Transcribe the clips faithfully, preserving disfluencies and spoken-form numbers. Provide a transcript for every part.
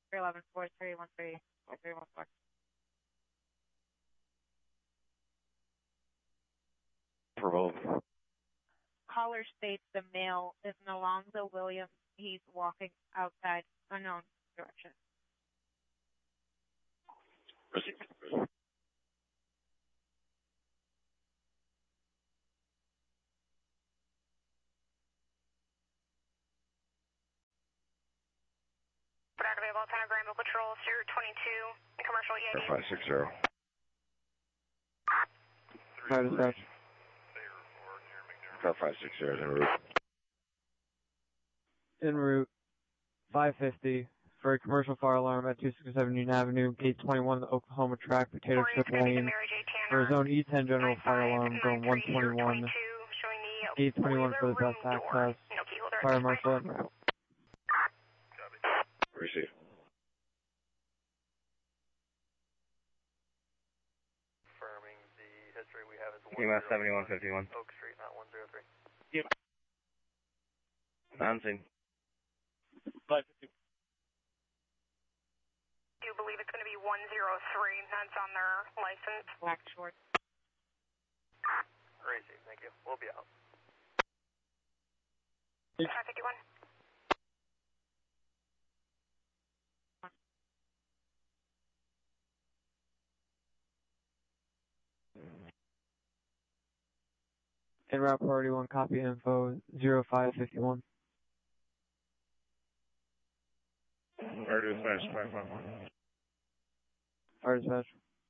three eleven, four three one three, four three one four. For both. Caller states the male is Alonzo Williams. He's walking outside unknown direction. Proceed. Back available, time of Granville Patrol, zero twenty-two, commercial E I D. five six zero. Fire dispatch. Car five six zero is en route. En route, five fifty, for a commercial fire alarm at two sixty-seven Union Avenue, gate twenty-one, the Oklahoma track, Potato Chip Lane. For a zone E ten general fire alarm, going one twenty-one, gate twenty-one for the best access. Fire marshal en route. Receive. Confirming the history we have is E M S seventy-one fifty-one. Oak Street, not one zero three. Yep. Bouncing. five fifty. Do you believe it's going to be one zero three? That's on their license. Black shorts. Receive, thank you. We'll be out. five fifty-one. En route priority one, copy info, zero five fifty-one. Fire dispatch five five one. Fire dispatch.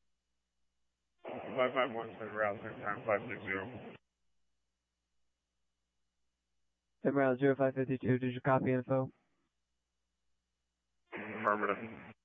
five five one, send route, same time five six zero. En route zero five fifty-two, did you copy info? Affirmative.